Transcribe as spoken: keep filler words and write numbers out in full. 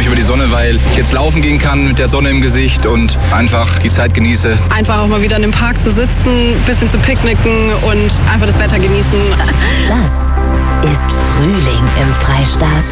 mich über die Sonne, weil ich jetzt laufen gehen kann mit der Sonne im Gesicht und einfach die Zeit genieße. Einfach auch mal wieder in dem Park zu sitzen, ein bisschen zu picknicken und einfach das Wetter genießen. Das ist Frühling im Freistaat.